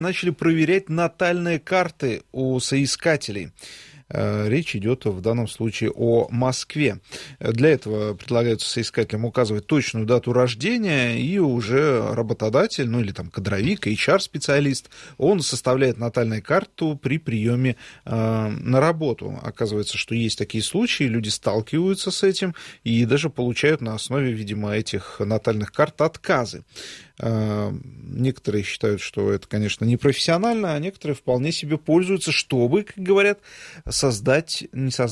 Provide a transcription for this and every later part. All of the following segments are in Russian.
начали проверять натальные карты у соискателей. Речь идет в данном случае о Москве. Для этого предлагается соискателям указывать точную дату рождения, и уже работодатель, ну или там кадровик, HR-специалист, он составляет натальную карту при приеме на работу. Оказывается, что есть такие случаи, люди сталкиваются с этим и даже получают на основе, видимо, этих натальных карт отказы. Некоторые считают, что это, конечно, непрофессионально, а некоторые вполне себе пользуются, чтобы, как говорят, создать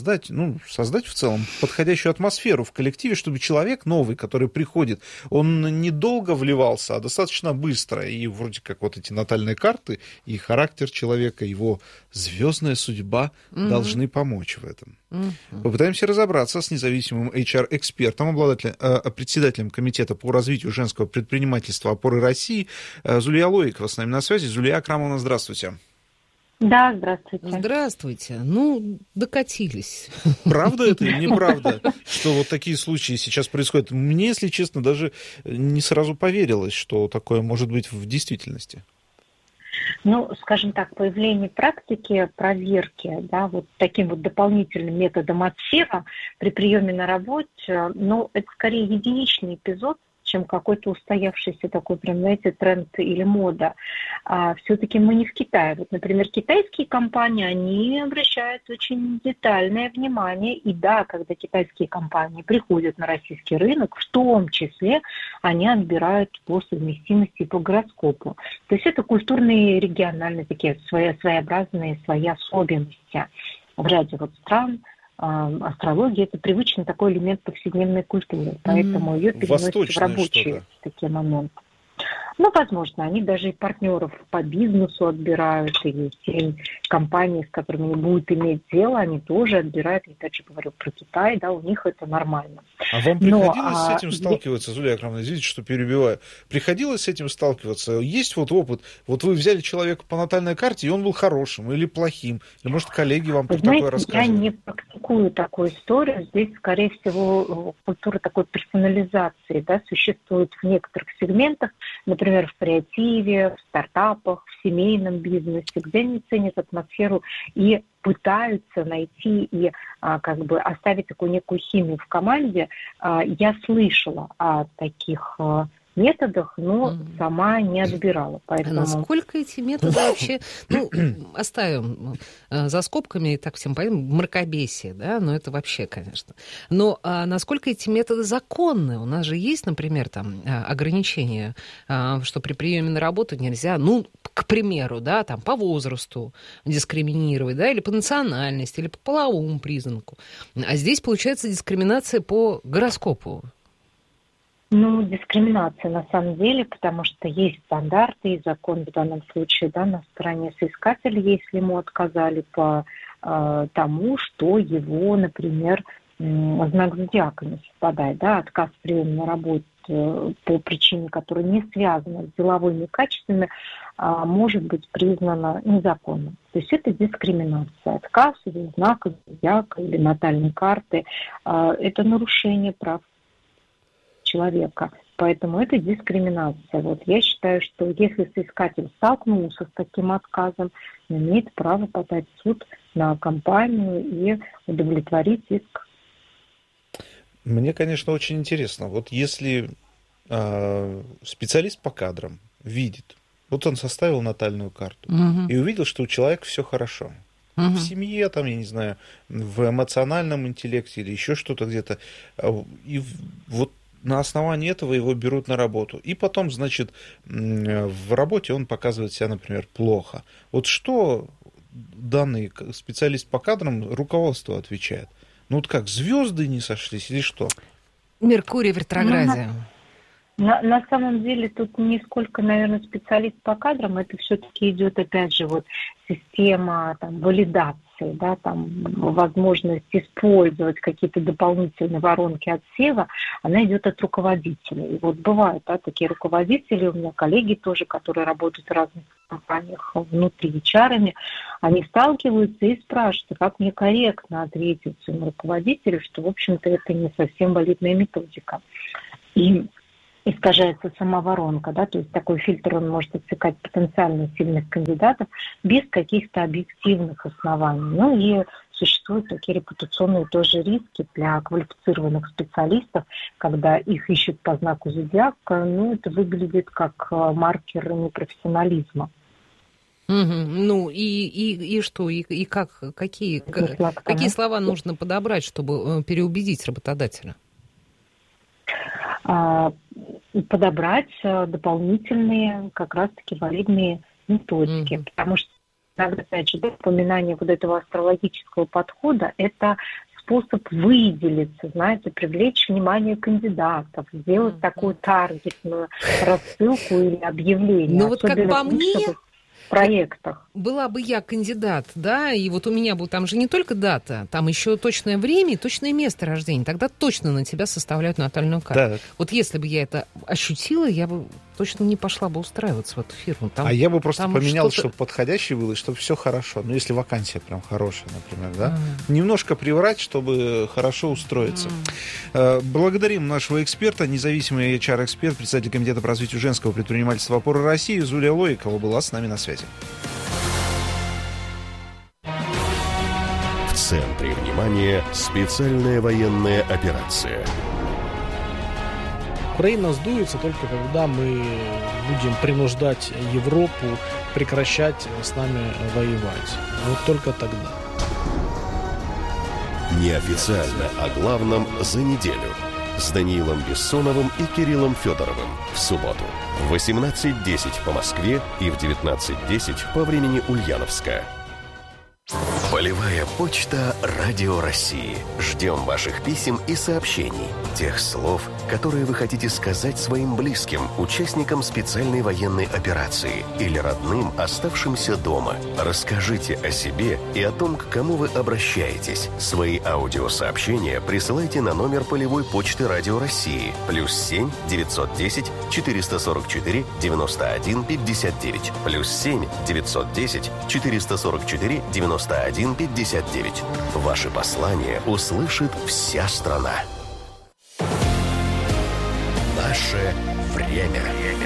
в целом подходящую атмосферу в коллективе, чтобы человек новый, который приходит, он недолго вливался, а достаточно быстро. И вроде как вот эти натальные карты и характер человека, его звездная судьба должны помочь в этом. Попытаемся разобраться с независимым HR-экспертом, председателем Комитета по развитию женского предпринимательства «Опоры России» Зулия Лоикова с нами на связи. Зулия Акрамовна, здравствуйте. Да, здравствуйте. Здравствуйте. Докатились. Правда это или неправда, что вот такие случаи сейчас происходят? Мне, если честно, даже не сразу поверилось, что такое может быть в действительности. Скажем так, появление практики проверки, да, вот таким вот дополнительным методом отсева при приеме на работе, это скорее единичный эпизод, чем какой-то устоявшийся такой, прям, знаете, тренд или мода. Все-таки мы не в Китае. Вот, например, китайские компании, они обращают очень детальное внимание. И да, когда китайские компании приходят на российский рынок, в том числе они отбирают по совместимости и по гороскопу. То есть это культурные, региональные такие своеобразные свои особенности в ряде вот стран. Астрология – это привычный такой элемент повседневной культуры, поэтому ее переносят в рабочие такие моменты. Возможно, они даже и партнеров по бизнесу отбирают, и те компании, с которыми они будут иметь дело, они тоже отбирают. Я опять же говорю про Китай, да, у них это нормально. А вам приходилось с этим сталкиваться, Зулия Акрамовна, извините, что перебиваю. Приходилось с этим сталкиваться? Есть вот опыт? Вот вы взяли человека по натальной карте, и он был хорошим или плохим? Или, может, коллеги вам про такое рассказывали? Я не практикую такую историю. Здесь, скорее всего, культура такой персонализации, да, существует в некоторых сегментах, например, в креативе, в стартапах, в семейном бизнесе, где они ценят атмосферу и пытаются найти и оставить такую некую химию в команде. Я слышала о таких методах, но сама не отбирала. Поэтому... А насколько эти методы вообще, оставим за скобками, и так всем понятно, мракобесие, да, но это вообще, конечно. Но насколько эти методы законны? У нас же есть, например, там ограничения, что при приеме на работу нельзя, к примеру, да, там по возрасту дискриминировать, да, или по национальности, или по половому признаку. А здесь получается дискриминация по гороскопу. Дискриминация на самом деле, потому что есть стандарты и закон в данном случае, да, на стороне соискателя, если ему отказали по тому, что его, например, знак зодиака не совпадает, да, отказ в приеме на работу по причине, которая не связана с деловыми качествами, может быть признана незаконным. То есть это дискриминация. Отказ из знака зодиака или натальной карты – это нарушение прав человека. Поэтому это дискриминация. Вот я считаю, что если соискатель столкнулся с таким отказом, он имеет право подать в суд на компанию и удовлетворить иск. Мне, конечно, очень интересно. Вот если специалист по кадрам видит, вот он составил натальную карту и увидел, что у человека все хорошо. В семье, там, я не знаю, в эмоциональном интеллекте или еще что-то где-то. И вот на основании этого его берут на работу. И потом, значит, в работе он показывает себя, например, плохо. Вот что данный специалист по кадрам руководству отвечает? Как, звезды не сошлись или что? Меркурий в ретрограде. На самом деле тут не сколько, наверное, специалист по кадрам, это все-таки идет, опять же, вот система валидации, да, возможность использовать какие-то дополнительные воронки отсева, она идет от руководителя. И вот бывают, да, такие руководители, у меня коллеги тоже, которые работают в разных компаниях внутри HR-ами, они сталкиваются и спрашивают, как мне корректно ответить своему руководителю, что, в общем-то, это не совсем валидная методика. И искажается самоворонка, да, то есть такой фильтр, он может отсекать потенциально сильных кандидатов без каких-то объективных оснований. Ну и существуют такие репутационные тоже риски для квалифицированных специалистов, когда их ищут по знаку зодиака, ну, это выглядит как маркер непрофессионализма. Ну, и что, и как, какие слова нужно подобрать, чтобы переубедить работодателя? Подобрать дополнительные, как раз-таки, валидные методики, потому что иногда, опять же, упоминание вот этого астрологического подхода – это способ выделиться, знаете, привлечь внимание кандидатов, сделать такую таргетную рассылку или объявление. Ну вот как по мне, проектах. Была бы я кандидат, да, и вот у меня был там же не только дата, там еще точное время и точное место рождения. Тогда точно на тебя составляют натальную карту. Так. Вот если бы я это ощутила, я бы точно не пошла бы устраиваться в эту фирму. Там, я бы просто поменял, чтобы подходящий вылез, чтобы все хорошо. Ну, если вакансия прям хорошая, например, да. Немножко приврать, чтобы хорошо устроиться. Благодарим нашего эксперта, независимый HR-эксперт, председатель комитета по развитию женского предпринимательства «Опора России» Зулия Лоикова была с нами на связи. В центре внимания специальная военная операция. Украина сдуется только когда мы будем принуждать Европу прекращать с нами воевать. Вот только тогда. Неофициально о главном за неделю. С Даниилом Бессоновым и Кириллом Федоровым. В субботу в 18:10 по Москве и в 19:10 по времени Ульяновска. Полевая почта Радио России. Ждем ваших писем и сообщений. Тех слов, которые вы хотите сказать своим близким, участникам специальной военной операции или родным, оставшимся дома. Расскажите о себе и о том, к кому вы обращаетесь. Свои аудиосообщения присылайте на номер полевой почты Радио России +7 910 444 91 59 +7 910 444 91 59. Ваши послания услышит вся страна. Наше время.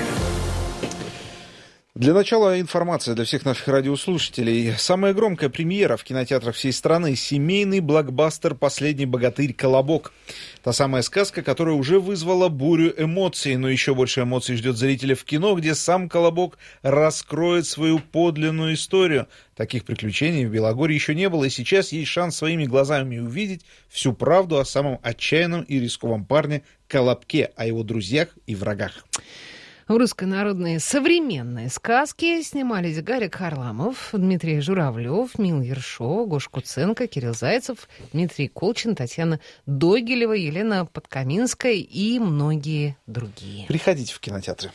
Для начала информация для всех наших радиослушателей. Самая громкая премьера в кинотеатрах всей страны — семейный блокбастер «Последний богатырь. Колобок». Та самая сказка, которая уже вызвала бурю эмоций, но еще больше эмоций ждет зрителя в кино, где сам Колобок раскроет свою подлинную историю. Таких приключений в Белогорье еще не было, и сейчас есть шанс своими глазами увидеть всю правду о самом отчаянном и рисковом парне Колобке, о его друзьях и врагах. В русской народной современной сказке снимались Гарик Харламов, Дмитрий Журавлев, Мила Ершова, Гоша Куценко, Кирилл Зайцев, Дмитрий Колчин, Татьяна Догилева, Елена Подкаминская и многие другие. Приходите в кинотеатры.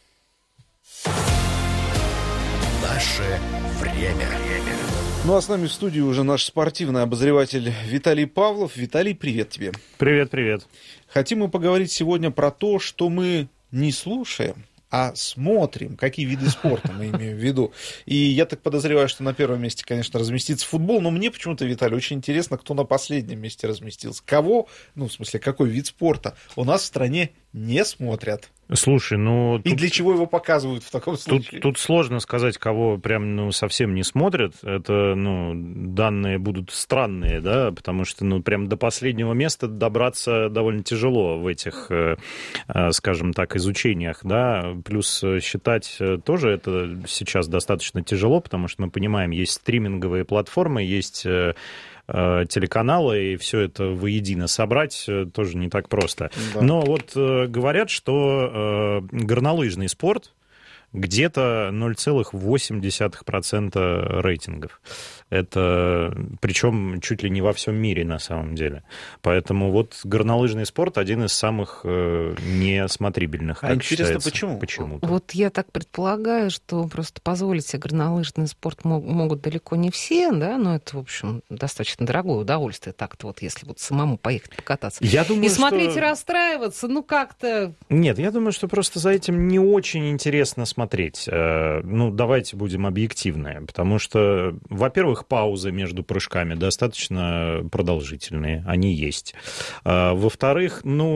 Наше время. Ну а с нами в студии уже наш спортивный обозреватель Виталий Павлов. Виталий, привет тебе. Привет, привет. Хотим мы поговорить сегодня про то, что мы не слушаем, а смотрим, какие виды спорта мы имеем в виду. И я так подозреваю, что на первом месте, конечно, разместится футбол, но мне почему-то, Виталий, очень интересно, кто на последнем месте разместился. Кого, ну, в смысле, какой вид спорта у нас в стране не смотрят. Слушай, ну... И для чего его показывают в таком случае? Тут сложно сказать, кого прям совсем не смотрят. Это, данные будут странные, да, потому что, прям до последнего места добраться довольно тяжело в этих, скажем так, изучениях, да. Плюс считать тоже это сейчас достаточно тяжело, потому что мы понимаем, есть стриминговые платформы, есть телеканалы, и все это воедино собрать тоже не так просто. Да. Но вот говорят, что горнолыжный спорт где-то 0,8% рейтингов. Это причем чуть ли не во всем мире на самом деле. Поэтому вот горнолыжный спорт один из самых несмотрибельных. А интересно, почему? Почему-то. Вот я так предполагаю, что просто позволить себе горнолыжный спорт могут далеко не все, да, но это, в общем, достаточно дорогое удовольствие так-то вот, если вот самому поехать покататься. Я думаю, и смотреть и расстраиваться, как-то... Нет, я думаю, что просто за этим не очень интересно смотреть. Давайте будем объективны, потому что, во-первых, паузы между прыжками достаточно продолжительные, они есть. Во-вторых,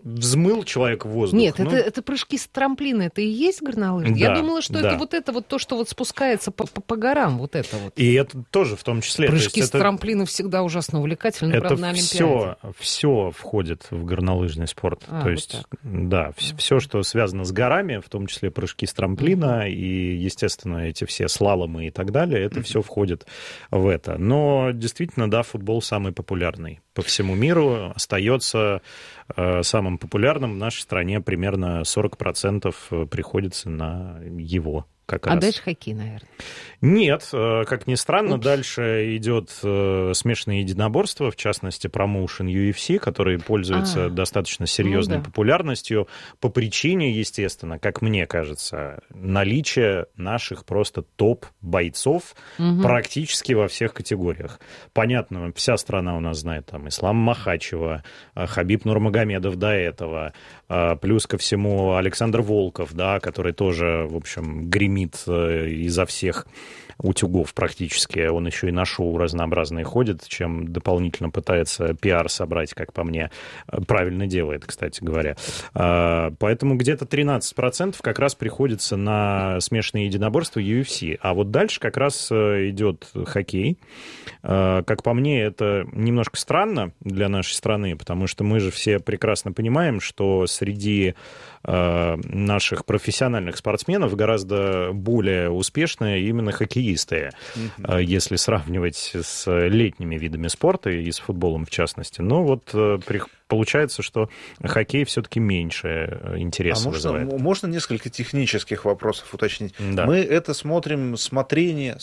взмыл человек в воздух. Нет, это прыжки с трамплина, это и есть горнолыжные? Да, я думала, что да. это вот то, что вот спускается по горам, вот это вот. И это тоже в том числе. Прыжки с трамплина всегда ужасно увлекательны, правда, на Олимпиаде. Все входит в горнолыжный спорт. То есть, да, все, что связано с горами, в том числе прыжки с трамплина и, естественно, эти все слаломы и так далее, это все входит в это. Но действительно, да, футбол самый популярный по всему миру, остается самым популярным. В нашей стране примерно 40% приходится на его. А дальше хоккей, наверное. Нет, как ни странно, дальше идет смешанное единоборство, в частности, промоушен UFC, который пользуется достаточно серьезной популярностью по причине, естественно, как мне кажется, наличия наших просто топ-бойцов практически во всех категориях. Понятно, вся страна у нас знает там Ислама Махачева, Хабиб Нурмагомедов до этого, плюс ко всему Александр Волков, да, который тоже, в общем, гремит изо всех утюгов практически. Он еще и на шоу разнообразные ходит, чем дополнительно пытается пиар собрать, как по мне. Правильно делает, кстати говоря. Поэтому где-то 13% как раз приходится на смешанные единоборства UFC. А вот дальше как раз идет хоккей. Как по мне, это немножко странно для нашей страны, потому что мы же все прекрасно понимаем, что среди наших профессиональных спортсменов гораздо более успешные именно хоккеисты, если сравнивать с летними видами спорта и с футболом в частности. Но вот получается, что хоккей все-таки меньше интереса вызывает. Можно несколько технических вопросов уточнить? Да. Мы это смотрим смотрение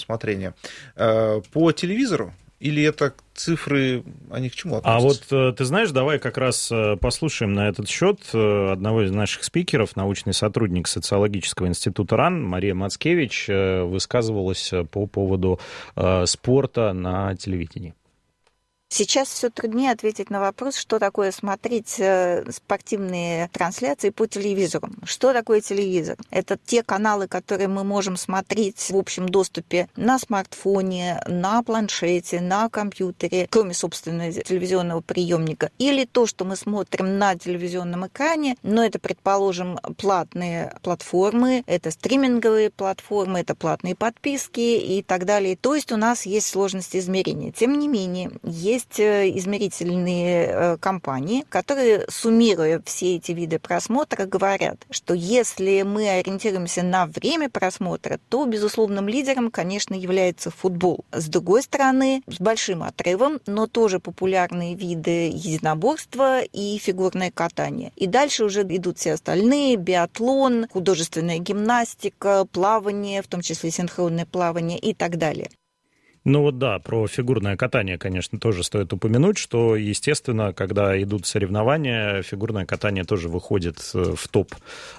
по телевизору? Или это цифры, они к чему относятся? А вот ты знаешь, давай как раз послушаем на этот счет одного из наших спикеров, научный сотрудник социологического института РАН Мария Мацкевич высказывалась по поводу спорта на телевидении. Сейчас все труднее ответить на вопрос, что такое смотреть спортивные трансляции по телевизору. Что такое телевизор? Это те каналы, которые мы можем смотреть в общем доступе на смартфоне, на планшете, на компьютере, кроме, собственно, телевизионного приемника. Или то, что мы смотрим на телевизионном экране, но это, предположим, платные платформы, это стриминговые платформы, это платные подписки и так далее. То есть у нас есть сложности измерения. Тем не менее, есть измерительные компании, которые, суммируя все эти виды просмотра, говорят, что если мы ориентируемся на время просмотра, то безусловным лидером, конечно, является футбол. С другой стороны, с большим отрывом, но тоже популярные виды единоборства и фигурное катание. И дальше уже идут все остальные: биатлон, художественная гимнастика, плавание, в том числе синхронное плавание и так далее. Ну вот да, про фигурное катание, конечно, тоже стоит упомянуть, что, естественно, когда идут соревнования, фигурное катание тоже выходит в топ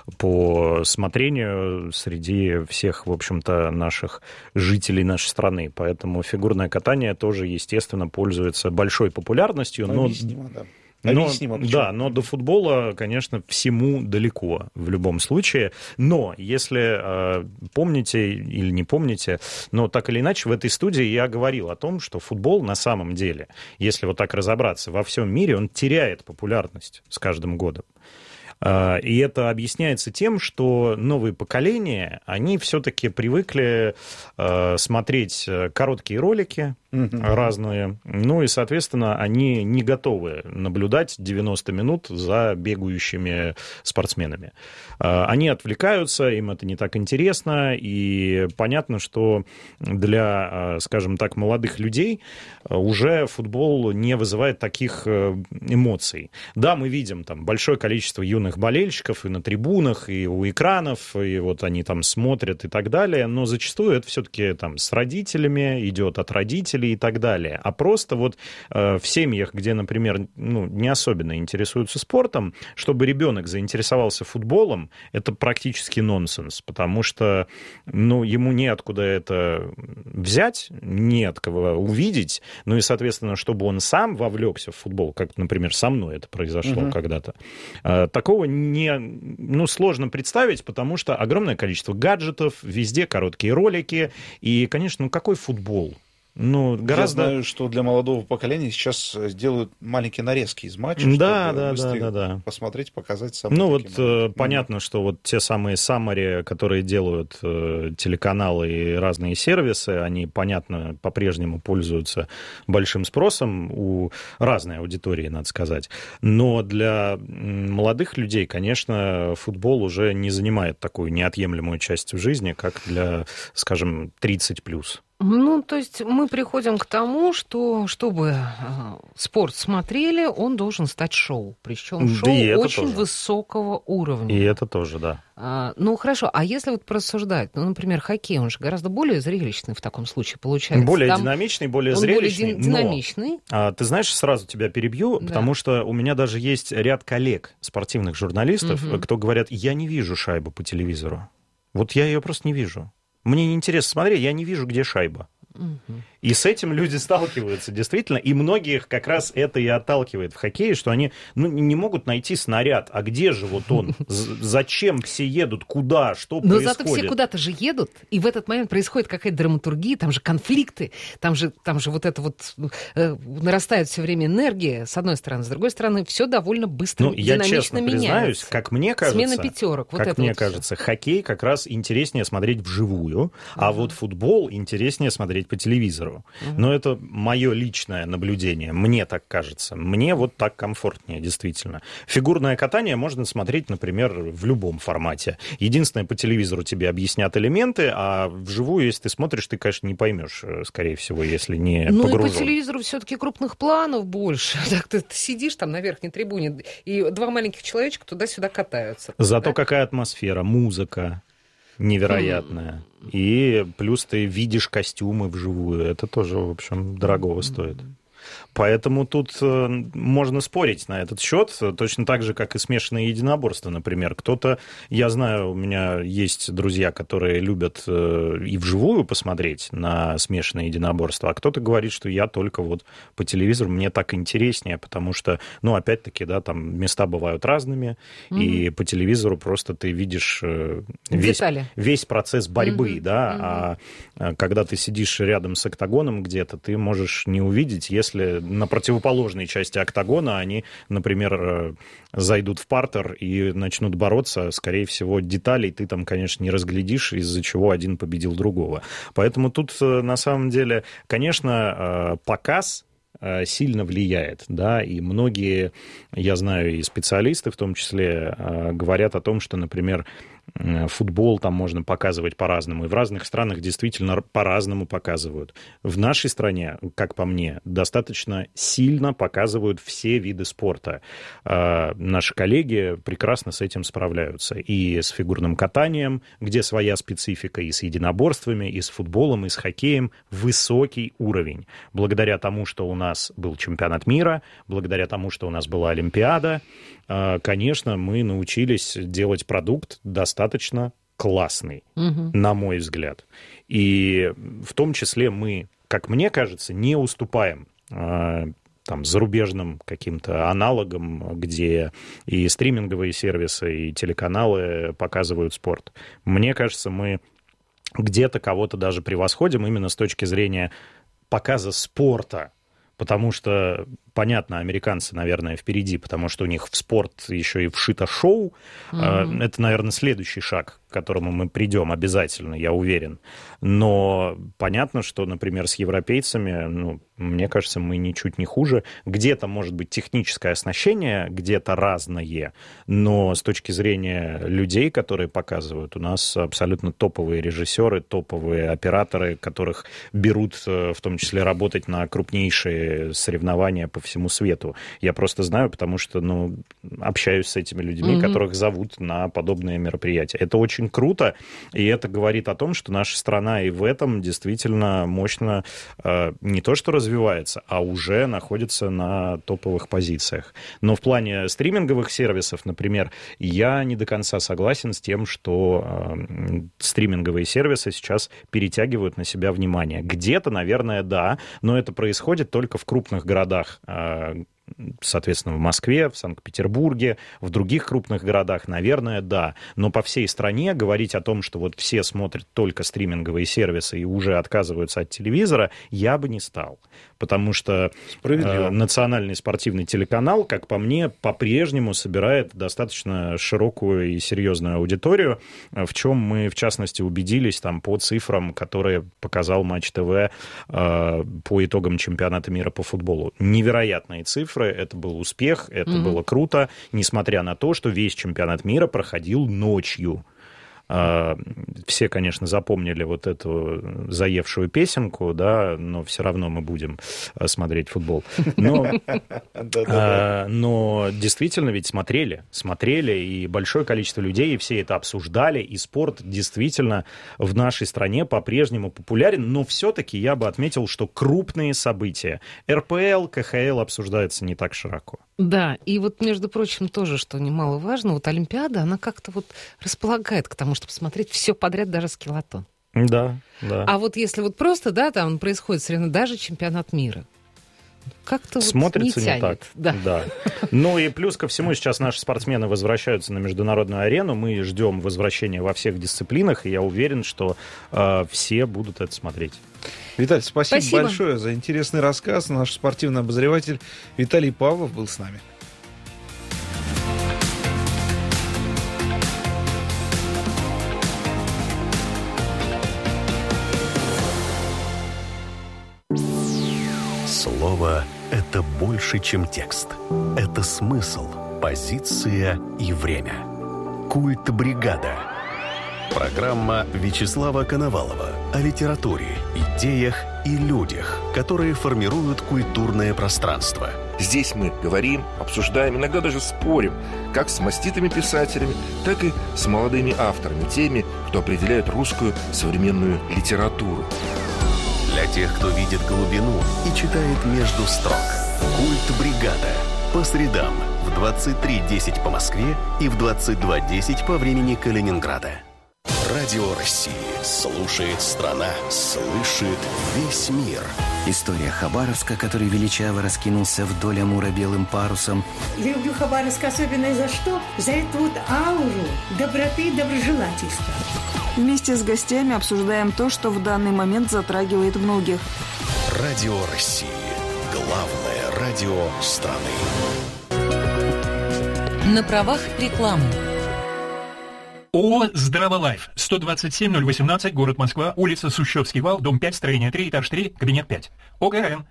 по смотрению среди всех, в общем-то, наших жителей нашей страны. Поэтому фигурное катание тоже, естественно, пользуется большой популярностью. Объяснимо, да. Но до футбола, конечно, всему далеко в любом случае. Но если помните или не помните, но так или иначе в этой студии я говорил о том, что футбол на самом деле, если вот так разобраться, во всем мире он теряет популярность с каждым годом. И это объясняется тем, что новые поколения, они все-таки привыкли смотреть короткие ролики разные, ну и, соответственно, они не готовы наблюдать 90 минут за бегающими спортсменами. Они отвлекаются, им это не так интересно, и понятно, что для, скажем так, молодых людей уже футбол не вызывает таких эмоций. Да, мы видим там большое количество юных болельщиков и на трибунах, и у экранов, и вот они там смотрят и так далее, но зачастую это все-таки там с родителями, идет от родителей и так далее. А просто вот в семьях, где, например, не особенно интересуются спортом, чтобы ребенок заинтересовался футболом, это практически нонсенс, потому что ему неоткуда это взять, не от кого увидеть, ну и, соответственно, чтобы он сам вовлекся в футбол, как, например, со мной это произошло когда-то, такого сложно представить, потому что огромное количество гаджетов, везде короткие ролики, и, конечно, какой футбол? гораздо... Я знаю, что для молодого поколения сейчас делают маленькие нарезки из матча, чтобы посмотреть, показать самые понятно, что вот те самые саммари, которые делают телеканалы и разные сервисы, они, понятно, по-прежнему пользуются большим спросом у разной аудитории, надо сказать. Но для молодых людей, конечно, футбол уже не занимает такую неотъемлемую часть в жизни, как для, скажем, 30+. То есть мы приходим к тому, что чтобы спорт смотрели, он должен стать шоу. Причем шоу очень высокого уровня. И это тоже, да. Хорошо, а если вот порассуждать, например, хоккей, он же гораздо более зрелищный в таком случае получается. Более динамичный, более зрелищный. Более динамичный. Но, ты знаешь, сразу тебя перебью, потому что у меня даже есть ряд коллег, спортивных журналистов, кто говорят, я не вижу шайбу по телевизору. Вот я ее просто не вижу. Мне неинтересно смотреть, я не вижу, где шайба. И с этим люди сталкиваются, действительно. И многих как раз это и отталкивает в хоккее, что они не могут найти снаряд. А где же вот он? Зачем все едут? Куда? Что происходит? Но зато все куда-то же едут, и в этот момент происходит какая-то драматургия, там же конфликты, там же вот это вот нарастает все время энергия, с одной стороны. С другой стороны, все довольно быстро, динамично я честно признаюсь, как мне кажется, смена пятерок. Как мне кажется, хоккей как раз интереснее смотреть вживую, а вот футбол интереснее смотреть по телевизору. Но это мое личное наблюдение. Мне так кажется. Мне вот так комфортнее, действительно. Фигурное катание можно смотреть, например, в любом формате. Единственное, по телевизору тебе объяснят элементы, а вживую, если ты смотришь, ты, конечно, не поймешь, скорее всего, если не погружен. И по телевизору все-таки крупных планов больше. Так ты сидишь там на верхней трибуне, и два маленьких человечка туда-сюда катаются. Зато какая атмосфера, музыка невероятная. И плюс ты видишь костюмы вживую. Это тоже, в общем, дорогого стоит. Поэтому тут можно спорить на этот счет, точно так же, как и смешанные единоборства, например. Кто-то, я знаю, у меня есть друзья, которые любят и вживую посмотреть на смешанные единоборства, а кто-то говорит, что я только вот по телевизору, мне так интереснее, потому что, опять-таки, да, там места бывают разными, и по телевизору просто ты видишь весь процесс борьбы, да, а когда ты сидишь рядом с октагоном где-то, ты можешь не увидеть, если на противоположной части октагона они, например, зайдут в партер и начнут бороться, скорее всего, деталей ты там, конечно, не разглядишь, из-за чего один победил другого. Поэтому тут, на самом деле, конечно, показ сильно влияет, да, и многие, я знаю, и специалисты в том числе, говорят о том, что, например, футбол там можно показывать по-разному, и в разных странах действительно по-разному показывают. В нашей стране, как по мне, достаточно сильно показывают все виды спорта. Наши коллеги прекрасно с этим справляются. И с фигурным катанием, где своя специфика, и с единоборствами, и с футболом, и с хоккеем. Высокий уровень. Благодаря тому, что у нас был чемпионат мира, благодаря тому, что у нас была Олимпиада, конечно, мы научились делать продукт достаточно классный, на мой взгляд. И в том числе мы, как мне кажется, не уступаем там, зарубежным каким-то аналогам, где и стриминговые сервисы, и телеканалы показывают спорт. Мне кажется, мы где-то кого-то даже превосходим именно с точки зрения показа спорта. Потому что, понятно, американцы, наверное, впереди, потому что у них в спорт еще и вшито шоу. Это, наверное, следующий шаг, к которому мы придем обязательно, я уверен. Но понятно, что, например, с европейцами, мне кажется, мы ничуть не хуже. Где-то, может быть, техническое оснащение, где-то разное, но с точки зрения людей, которые показывают, у нас абсолютно топовые режиссеры, топовые операторы, которых берут, в том числе, работать на крупнейшие соревнования по всему свету. Я просто знаю, потому что, общаюсь с этими людьми, которых зовут на подобные мероприятия. Это очень круто, и это говорит о том, что наша страна и в этом действительно мощно не то что развивается, а уже находится на топовых позициях. Но в плане стриминговых сервисов, например, я не до конца согласен с тем, что стриминговые сервисы сейчас перетягивают на себя внимание. Где-то, наверное, да, но это происходит только в крупных городах, соответственно, в Москве, в Санкт-Петербурге, в других крупных городах, наверное, да. Но по всей стране говорить о том, что вот все смотрят только стриминговые сервисы и уже отказываются от телевизора, я бы не стал. Потому что национальный спортивный телеканал, как по мне, по-прежнему собирает достаточно широкую и серьезную аудиторию, в чем мы, в частности, убедились там, по цифрам, которые показал Матч ТВ по итогам чемпионата мира по футболу. Невероятные цифры, это был успех, это было круто, несмотря на то, что весь чемпионат мира проходил ночью. Все, конечно, запомнили вот эту заевшую песенку, да, но все равно мы будем смотреть футбол. Но действительно ведь смотрели, и большое количество людей, и все это обсуждали, и спорт действительно в нашей стране по-прежнему популярен, но все-таки я бы отметил, что крупные события РПЛ, КХЛ обсуждаются не так широко. Да, и вот, между прочим, тоже, что немаловажно, вот Олимпиада, она как-то вот располагает к тому, чтобы смотреть все подряд, даже скелетон. Да, да. А вот если вот просто, да, там происходит соревнование, даже чемпионат мира, как-то смотрится вот не тянет. Так. Да. Ну и плюс ко всему сейчас наши спортсмены возвращаются на международную арену, мы ждем возвращения во всех дисциплинах, и я уверен, что все будут это смотреть. Виталий, спасибо большое за интересный рассказ. Наш спортивный обозреватель Виталий Павлов был с нами. Слово — это больше, чем текст. Это смысл, позиция и время. Культ бригада. Программа Вячеслава Коновалова о литературе, идеях и людях, которые формируют культурное пространство. Здесь мы говорим, обсуждаем, иногда даже спорим, как с маститыми писателями, так и с молодыми авторами, теми, кто определяет русскую современную литературу. Для тех, кто видит глубину и читает между строк. Культ бригада. По средам в 23:10 по Москве и в 22:10 по времени Калининграда. Радио России. Слушает страна. Слышит весь мир. История Хабаровска, который величаво раскинулся вдоль Амура белым парусом. Люблю Хабаровск особенно за что? За эту вот ауру доброты и доброжелательства. Вместе с гостями обсуждаем то, что в данный момент затрагивает многих. Радио России. Главное радио страны. На правах рекламы. ООО «Здраволайф», 127-018, город Москва, улица Сущевский вал, дом 5, строение 3, этаж 3, кабинет 5. ОГРН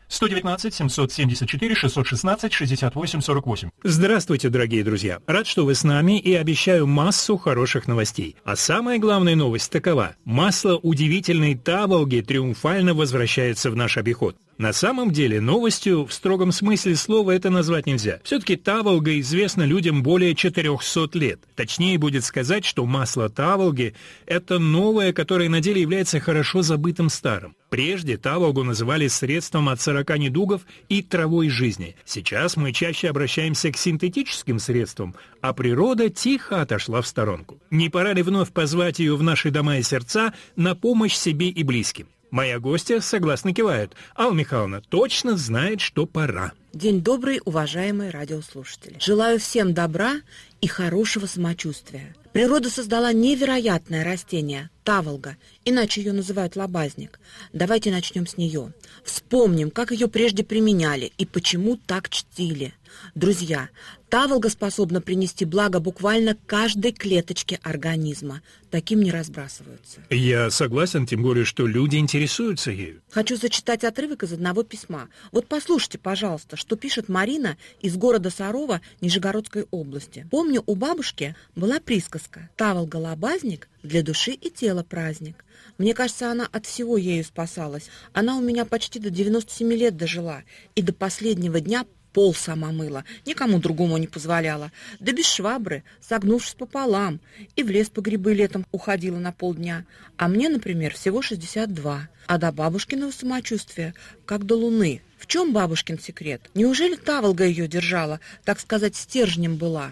119-774-616-68-48. Здравствуйте, дорогие друзья. Рад, что вы с нами, и обещаю массу хороших новостей. А самая главная новость такова. Масло удивительной Таволги триумфально возвращается в наш обиход. На самом деле, новостью в строгом смысле слова это назвать нельзя. Все-таки Таволга известна людям более 400 лет. Точнее будет сказать, что масло Таволги – это новое, которое на деле является хорошо забытым старым. Прежде Таволгу называли средством от 40 недугов и травой жизни. Сейчас мы чаще обращаемся к синтетическим средствам, а природа тихо отошла в сторонку. Не пора ли вновь позвать ее в наши дома и сердца на помощь себе и близким? Моя гостья согласно кивает. Алла Михайловна точно знает, что пора. День добрый, уважаемые радиослушатели. Желаю всем добра и хорошего самочувствия. Природа создала невероятное растение – таволга, иначе ее называют лобазник. Давайте начнем с нее. Вспомним, как ее прежде применяли и почему так чтили. Друзья, таволга способна принести благо буквально каждой клеточке организма. Таким не разбрасываются. Я согласен, тем более, что люди интересуются ею. Хочу зачитать отрывок из одного письма. Вот послушайте, пожалуйста, что пишет Марина из города Сарова Нижегородской области. Помню, у бабушки была присказка «Таволга-лобазник для души и тела праздник». Мне кажется, она от всего ею спасалась. Она у меня почти до 97 лет дожила и до последнего дня пол сама мыла, никому другому не позволяла. Да без швабры, согнувшись пополам, и в лес по грибы летом уходила на полдня. А мне, например, всего 62. А до бабушкиного самочувствия, как до луны. В чем бабушкин секрет? Неужели таволга ее держала, так сказать, стержнем была?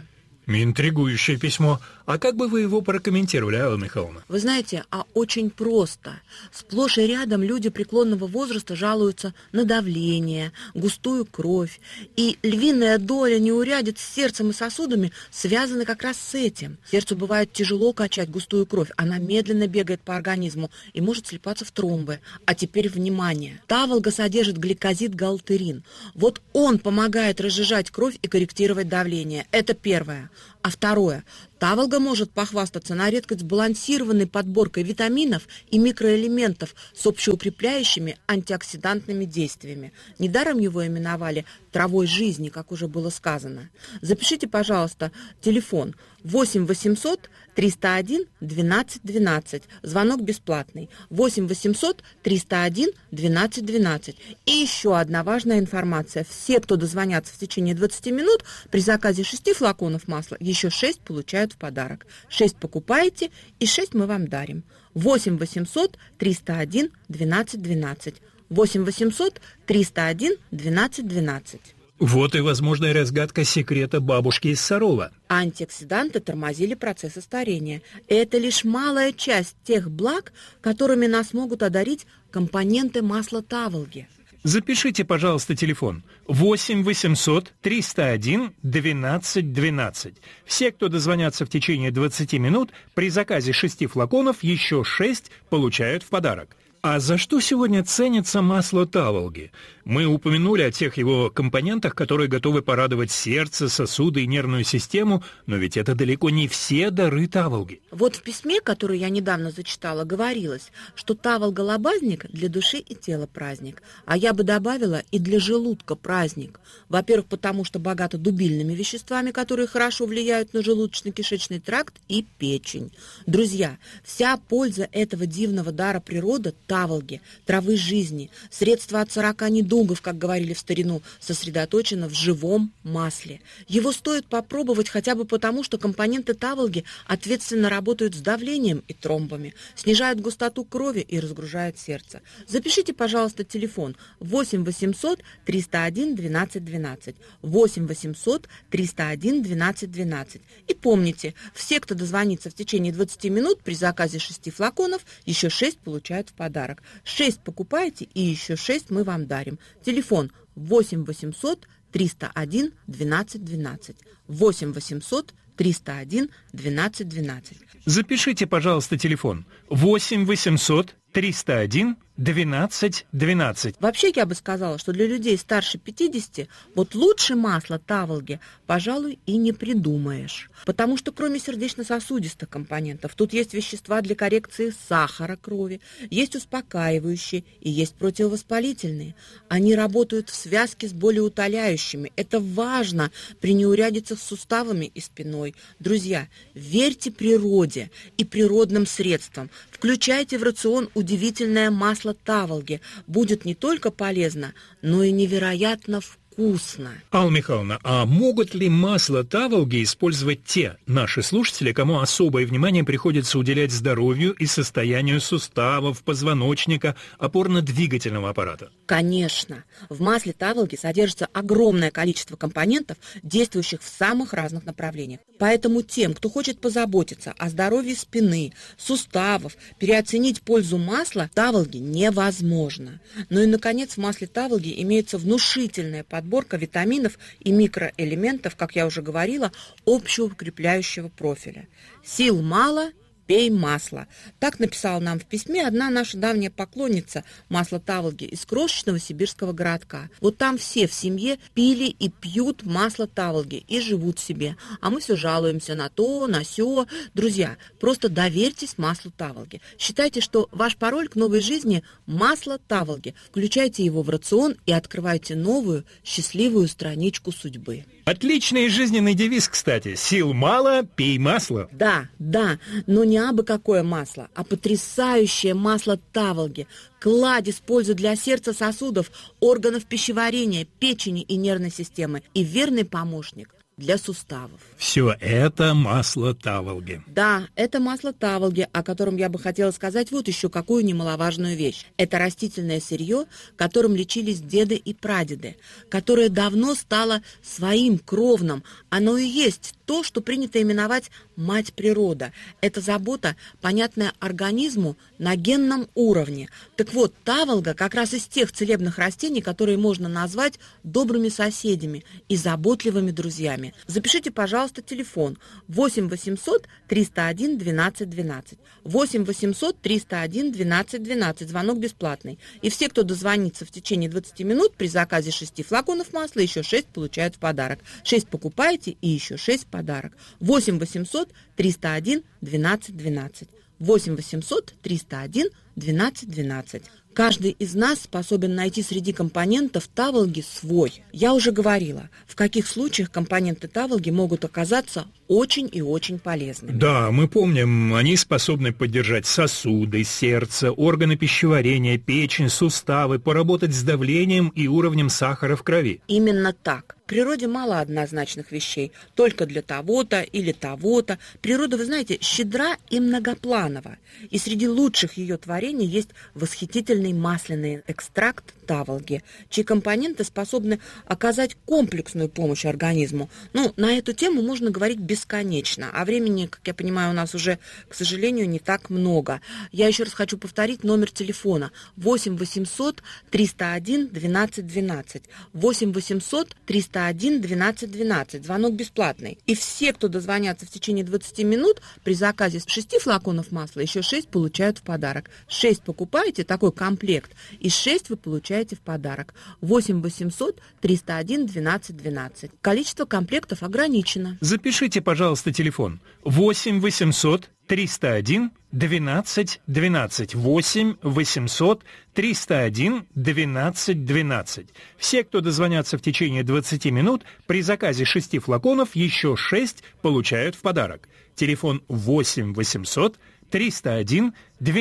Интригующее письмо. А как бы вы его прокомментировали, Алла Михайловна? Вы знаете, очень просто. Сплошь и рядом люди преклонного возраста жалуются на давление, густую кровь. И львиная доля неурядиц с сердцем и сосудами связаны как раз с этим. Сердцу бывает тяжело качать густую кровь. Она медленно бегает по организму и может слипаться в тромбы. А теперь внимание. Таволга содержит гликозид-галтерин. Вот он помогает разжижать кровь и корректировать давление. Это первое. А второе. Таволга может похвастаться на редкость сбалансированной подборкой витаминов и микроэлементов с общеукрепляющими антиоксидантными действиями. Недаром его именовали травой жизни, как уже было сказано. Запишите, пожалуйста, телефон 8 800 301 12 12. Звонок бесплатный. 8 800 301 12 12. И еще одна важная информация. Все, кто дозвонятся в течение 20 минут, при заказе 6 флаконов масла, еще 6 получают в подарок. 6 покупаете, и 6 мы вам дарим. 8 800 301 12 12. 8 800 301 12 12. Вот и возможная разгадка секрета бабушки из Сарова. Антиоксиданты тормозили процессы старения. Это лишь малая часть тех благ, которыми нас могут одарить компоненты масла таволги. Запишите, пожалуйста, телефон 8 800 301 12 12. Все, кто дозвонятся в течение 20 минут, при заказе 6 флаконов еще 6 получают в подарок. А за что сегодня ценится масло таволги? Мы упомянули о тех его компонентах, которые готовы порадовать сердце, сосуды и нервную систему, но ведь это далеко не все дары таволги. Вот в письме, которое я недавно зачитала, говорилось, что таволга-лобазник для души и тела праздник, а я бы добавила и для желудка праздник. Во-первых, потому что богато дубильными веществами, которые хорошо влияют на желудочно-кишечный тракт и печень. Друзья, вся польза этого дивного дара природы таволги, травы жизни, средства от 40 недугов, как говорили в старину, сосредоточено в живом масле. Его стоит попробовать хотя бы потому, что компоненты таволги ответственно работают с давлением и тромбами, снижают густоту крови и разгружают сердце. Запишите, пожалуйста, телефон 8 800 301 12 12. 8 800 301 12 12. И помните, все, кто дозвонится в течение 20 минут, при заказе 6 флаконов, еще 6 получают в подарок. 6 покупаете, и еще 6 мы вам дарим. Телефон 8 800 301 12 12. 8 800 301 12 12. Запишите, пожалуйста, телефон 8 800 301 12 12. Вообще, я бы сказала, что для людей старше 50 вот лучше масла таволги, пожалуй, и не придумаешь. Потому что кроме сердечно-сосудистых компонентов, тут есть вещества для коррекции сахара крови, есть успокаивающие и есть противовоспалительные. Они работают в связке с болеутоляющими. Это важно при неурядицах с суставами и спиной. Друзья, верьте природе и природным средствам. Включайте в рацион удивительное масло таволги. Будет не только полезно, но и невероятно вкусно. Алла Михайловна, а могут ли масло таволги использовать те наши слушатели, кому особое внимание приходится уделять здоровью и состоянию суставов, позвоночника, опорно-двигательного аппарата? Конечно. В масле таволги содержится огромное количество компонентов, действующих в самых разных направлениях. Поэтому тем, кто хочет позаботиться о здоровье спины, суставов, переоценить пользу масла таволги невозможно. Ну и, наконец, в масле таволги имеется внушительная подборка витаминов и микроэлементов, как я уже говорила, общеукрепляющего профиля. Сил мало – пей масло. Так написала нам в письме одна наша давняя поклонница масла таволги из крошечного сибирского городка. Вот там все в семье пили и пьют масло таволги и живут себе. А мы все жалуемся на то, на сё. Друзья, просто доверьтесь маслу таволги. Считайте, что ваш пароль к новой жизни – масло таволги. Включайте его в рацион и открывайте новую, счастливую страничку судьбы. Отличный жизненный девиз, кстати. Сил мало, пей масло. Да, но не абы какое масло, а потрясающее масло таволги. Кладезь пользы для сердца, сосудов, органов пищеварения, печени и нервной системы. И верный помощник для суставов. Все это масло таволги. Да, это масло таволги, о котором я бы хотела сказать вот еще какую немаловажную вещь. Это растительное сырье, которым лечились деды и прадеды, которое давно стало своим кровным. Оно и есть то, что принято именовать «мать природа». Это забота, понятная организму на генном уровне. Так вот, таволга как раз из тех целебных растений, которые можно назвать добрыми соседями и заботливыми друзьями. Запишите, пожалуйста, телефон 8 800 301 12 12. 8 800 301 12 12. Звонок бесплатный. И все, кто дозвонится в течение 20 минут, при заказе 6 флаконов масла, еще 6 получают в подарок. 6 покупаете и еще 6 в подарок. 8 800 301 12 12. 8 800 301 12 12. Каждый из нас способен найти среди компонентов таволги свой. Я уже говорила, в каких случаях компоненты таволги могут оказаться очень и очень полезными. Да, мы помним, они способны поддержать сосуды, сердце, органы пищеварения, печень, суставы, поработать с давлением и уровнем сахара в крови. Именно так. В природе мало однозначных вещей, только для того-то или того-то. Природа, вы знаете, щедра и многопланова. И среди лучших ее творений есть восхитительный масляный экстракт таволги, чьи компоненты способны оказать комплексную помощь организму. На эту тему можно говорить бесконечно, а времени, как я понимаю, у нас уже, к сожалению, не так много. Я еще раз хочу повторить номер телефона 8 800 301 12 12. 8 800 301 12 12. Звонок бесплатный. И все, кто дозвонятся в течение 20 минут, при заказе 6 флаконов масла еще 6 получают в подарок. 6 покупаете, такой комплект, и 6 вы получаете в подарок. 8 800 301 12 12. Количество комплектов ограничено. Запишите, пожалуйста, телефон 8 800 301 12 12. 8 800 301 12 12. Все, кто дозвонятся в течение 20 минут, при заказе 6 флаконов еще 6 получают в подарок. Телефон 8 800 301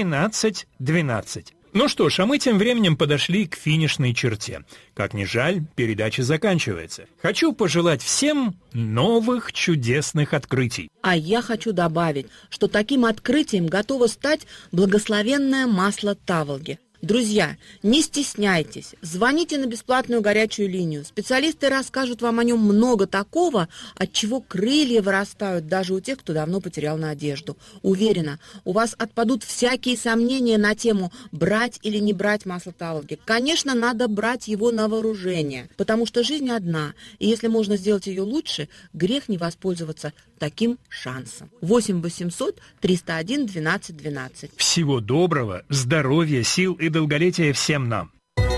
12 12. Ну что ж, а мы тем временем подошли к финишной черте. Как ни жаль, передача заканчивается. Хочу пожелать всем новых чудесных открытий. А я хочу добавить, что таким открытием готово стать благословенное масло таволги. Друзья, не стесняйтесь, звоните на бесплатную горячую линию. Специалисты расскажут вам о нем много такого, от чего крылья вырастают даже у тех, кто давно потерял надежду. Уверена, у вас отпадут всякие сомнения на тему брать или не брать масло таволги. Конечно, надо брать его на вооружение, потому что жизнь одна, и если можно сделать ее лучше, грех не воспользоваться таким шансом. 8 800 301 12 12. Всего доброго, здоровья, сил и долголетия всем нам.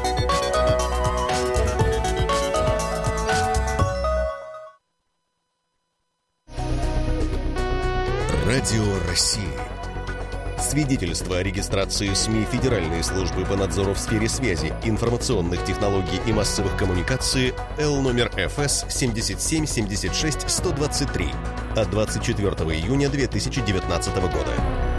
Радио России. Свидетельство о регистрации СМИ Федеральной службы по надзору в сфере связи, информационных технологий и массовых коммуникаций Л номер ФС 7776-123 от 24 июня 2019 года.